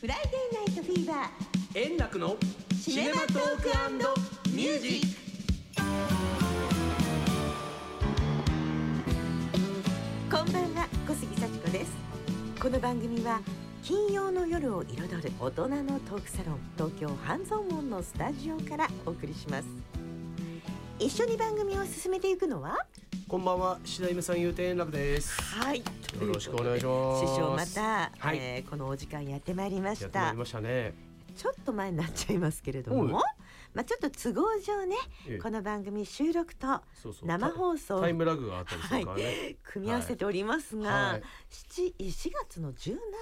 フライデーナイトフィーバー円楽のシネマトーク&ミュージック。 こんばんは、小杉幸子です。この番組は金曜の夜を彩る大人のトークサロン、東京半蔵門のスタジオからお送りします。一緒に番組を進めていくのは、 こんばんは、白夢さんゆうて円楽です。 はい、 よろしくお願いします。 師匠また、 はい、 このお時間やってまいりました。 やってまいりましたね。 ちょっと前になっちゃいますけれども、ちょっと都合上ね、この番組収録と生放送タイムラグがあったりするからね、 組み合わせておりますが、4月の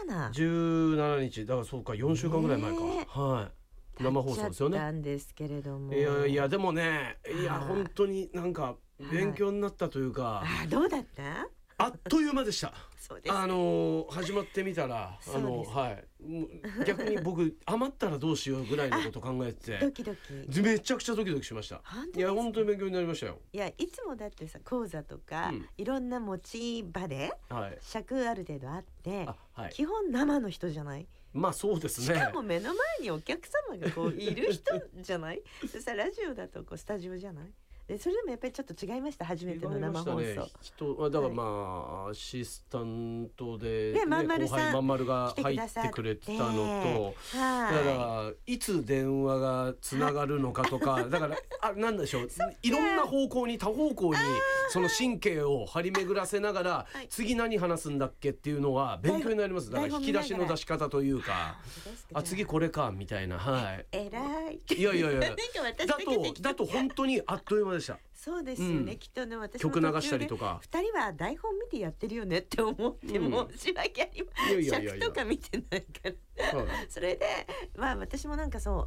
17 日だから、そうか、4週間ぐらい前か、生放送ですよね。 たんですけれども、 いやでもね、本当になんか勉強になったというか、 どうだった？ あっという間でした。 そうです、 始まってみたら、逆に僕余ったらどうしようぐらいのこと考えてドキドキ、 めちゃくちゃドキドキしました。いや本当に勉強になりましたよ。 いや、いつもだってさ、講座とか、いろんな持ち場で、尺ある程度あって、基本生の人じゃない？ まあそうですね。 しかも目の前にお客様がこういる人じゃない？そしたらラジオだとこうスタジオじゃない？でそれでもやっぱりちょっと違いました。初めての生放送、 だからアシスタントで、 まんまるさん、 まんまるが入ってくれてたのと、だからいつ電話がつながるのかとか、だからなんでしょう、いろんな方向に、多方向にその神経を張り巡らせながら、次何話すんだっけっていうのは勉強になります。だから引き出しの出し方というか、次これかみたいな。 偉い。 いやだと本当にあっという間でした。 そうですよね、きっとね、私も曲流したりとか、 2人は台本見てやってるよねって思って申し訳ありません。尺とか見てないからそれで私もなんかそう、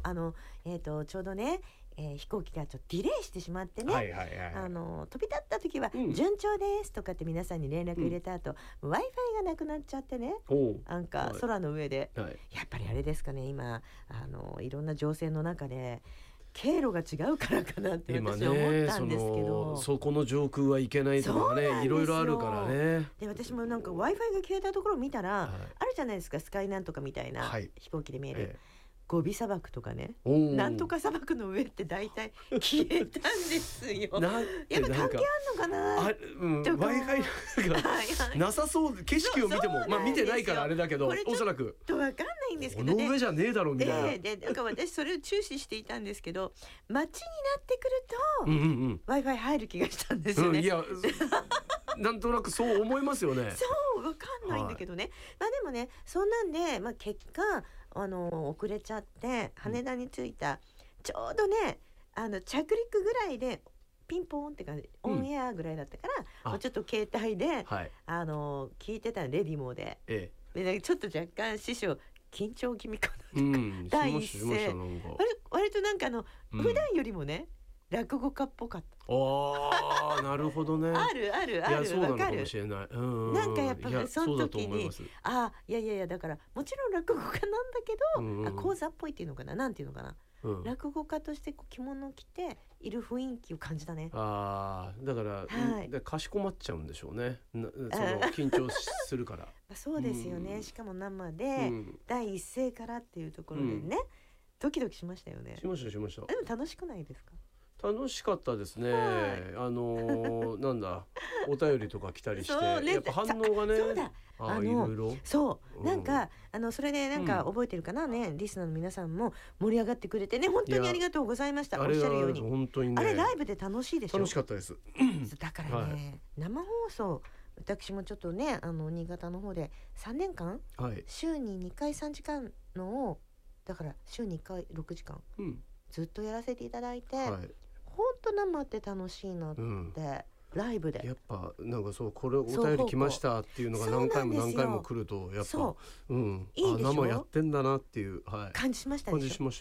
ちょうどね、飛行機がちょっとディレイしてしまってね、飛び立った時は順調ですとかって皆さんに連絡入れた後、Wi-Fi がなくなっちゃってね、なんか空の上で、やっぱりあれですかね、今いろんな情勢の中で経路が違うからかなって私は思ったんですけど、 そこの上空はいけないとかね、いろいろあるからね。 で私もなんか Wi-Fi が消えたところを見たら、あるじゃないですか、スカイなんとかみたいな、飛行機で見える、ゴビ砂漠とかね、なんとか砂漠の上って大体消えたんですよ。やっぱ関係あんのかな、 Wi-Fi がなさそう。景色を見ても見てないからあれだけど、おそらくと分かんないんですけどね、 この上じゃねえだろみたいな。 なんか私それを注視していたんですけど、街になってくると Wi-Fi 入る気がしたんですよね。 いやなんとなくそう思いますよね。 そう分かんないんだけどね、でもね、そんなんで、結果遅れちゃって羽田に着いた、ちょうどね着陸ぐらいでピンポーンって感じ、オンエアぐらいだったから、もうちょっと携帯で、聞いてたの、レディモで、でちょっと若干師匠緊張気味かな、第一声割となんか普段よりもね、落語家っぽかった。 なるほどね。 あるいや、そうなのかもしれない。 なんかやっぱその時にいやだからもちろん落語家なんだけど、講座っぽいっていうのかな、なんていうのかな、落語家として着物を着ている雰囲気を感じたね。だからかしこまっちゃうんでしょうね、その緊張するからそうですよね。しかも生で、第一声からっていうところでね、ドキドキしましたよね。 しました。でも楽しくないですか？ 楽しかったですね。なんだ、お便りとか来たりして、やっぱ反応がね、いろいろ、 なんかそれでなんか覚えてるかなね、リスナーの皆さんも盛り上がってくれてね、本当にありがとうございました。おっしゃるように本当にね、 あれライブで楽しいでしょ。 楽しかったです。 だからね、生放送、私もちょっとね、新潟の方で3年間、週に2回3時間のを、だから週に1回6時間、ずっとやらせていただいて、本当生って楽しいなって、ライブでやっぱなんかこれお便り来ましたっていうのが何回も来ると、やっぱいいでしょ、生やってんだなっていう、 感じしましたでしょ。